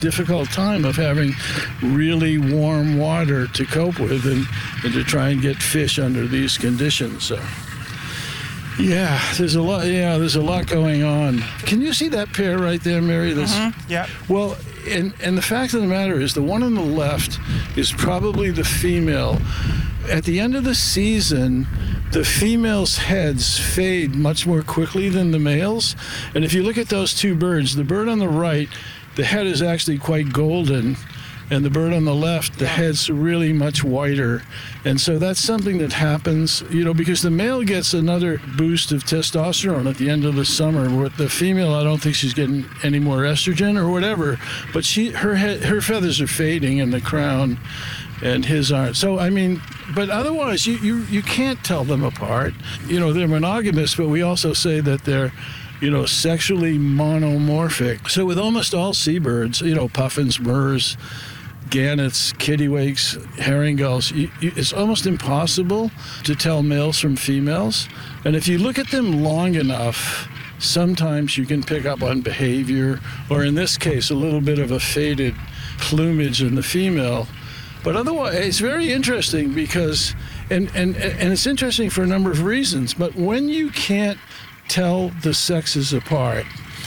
difficult time of having really warm water to cope with and to try and get fish under these conditions. So, yeah, there's a lot going on. Can you see that pair right there, Mary? Yeah. Well, and the fact of the matter is the one on the left is probably the female. At the end of the season, the females' heads fade much more quickly than the males. And if you look at those two birds, the bird on the right, the head is actually quite golden, and the bird on the left, the head's really much whiter. And so that's something that happens, because the male gets another boost of testosterone at the end of the summer. With the female, I don't think she's getting any more estrogen or whatever, but her feathers are fading in the crown, and his aren't. So, but otherwise, you can't tell them apart. They're monogamous, but we also say that they're sexually monomorphic. So with almost all seabirds, puffins, murres, gannets, kittiwakes, herring gulls, it's almost impossible to tell males from females. And if you look at them long enough, sometimes you can pick up on behavior, or in this case, a little bit of a faded plumage in the female. But otherwise, it's very interesting because, and it's interesting for a number of reasons, but when you can't tell the sexes apart,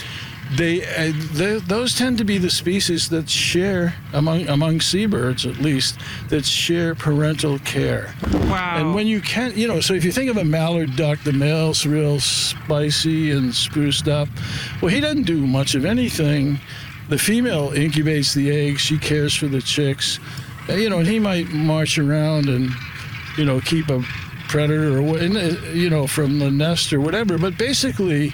those tend to be the species that share, among seabirds at least, that share parental care. Wow. And when you can't, so if you think of a mallard duck, the male's real spicy and spruced up. Well, he doesn't do much of anything. The female incubates the eggs. She cares for the chicks. And he might march around and, keep a predator or, from the nest or whatever. But basically,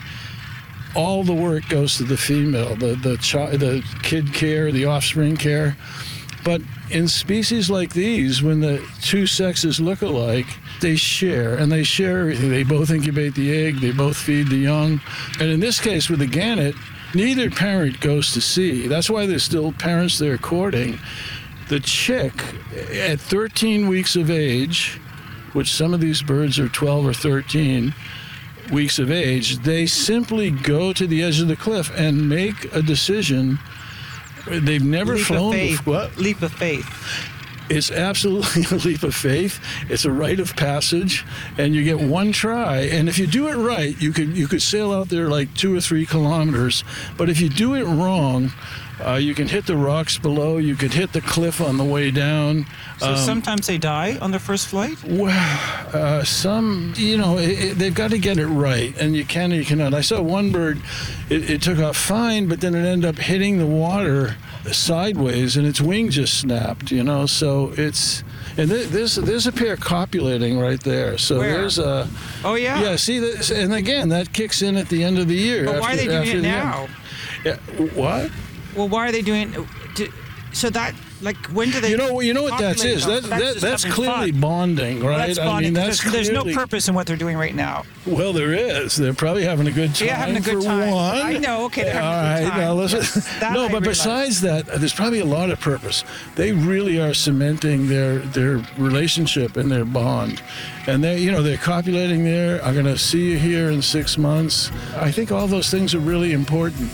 all the work goes to the female, the kid care, the offspring care. But in species like these, when the two sexes look alike, they share, and they share everything. They both incubate the egg, they both feed the young. And in this case, with the gannet, neither parent goes to sea. That's why there's still parents there courting. The chick, at 13 weeks of age, which some of these birds are 12 or 13 weeks of age, they simply go to the edge of the cliff and make a decision. They've never flown before. What? Leap of faith. It's absolutely a leap of faith. It's a rite of passage, and you get one try. And if you do it right, you could sail out there like 2 or 3 kilometers. But if you do it wrong, you can hit the rocks below. You could hit the cliff on the way down. So sometimes they die on their first flight? Well, some, they've got to get it right, and you can or you cannot. I saw one bird, it took off fine, but then it ended up hitting the water sideways, and its wing just snapped, So it's... And there's a pair copulating right there. So where? There's a... Oh, yeah? Yeah, see, and again, that kicks in at the end of the year. But why are they doing it now? Yeah, what? Well, why are they doing it? So that, when do they... You know what that is? That's clearly fun. Bonding, right? Well, that's bonding. There's no clearly... purpose in what they're doing right now. Well, there is. They're probably having a good time. Yeah, having a good time. One. I know. Okay, they're having a good time. All right, now listen. No, but besides that, there's probably a lot of purpose. They really are cementing their relationship and their bond, and they're copulating there. I'm going to see you here in 6 months. I think all those things are really important.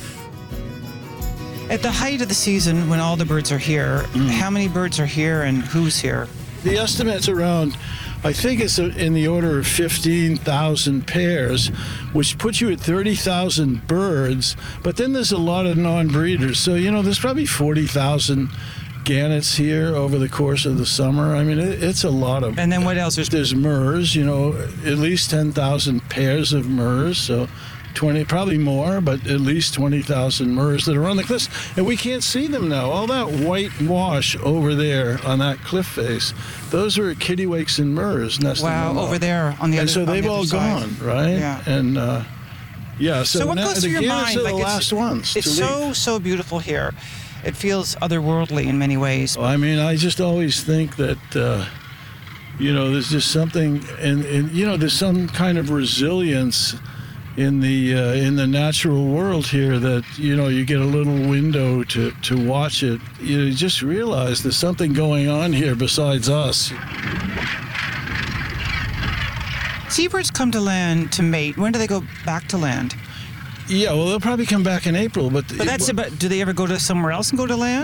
At the height of the season, when all the birds are here, how many birds are here and who's here? The estimate's around, I think it's in the order of 15,000 pairs, which puts you at 30,000 birds. But then there's a lot of non-breeders. So, there's probably 40,000 gannets here over the course of the summer. It's a lot of... And then what else? There's murres, at least 10,000 pairs of murres. So 20, probably more, but at least 20,000 murres that are on the cliffs. And we can't see them now. All that white wash over there on that cliff face, those are kittiwakes and murres nesting. Wow, over there on the other side. And so they've all gone, right? Yeah. And, so what goes through your mind? Are the last ones it's so beautiful here. It feels otherworldly in many ways. I just always think that, there's just something, and there's some kind of resilience in the natural world here that you get a little window to watch it. You just realize there's something going on here besides us. Seabirds come to land to mate. When do they go back to land? Yeah, well, they'll probably come back in April, but do they ever go to somewhere else and go to land?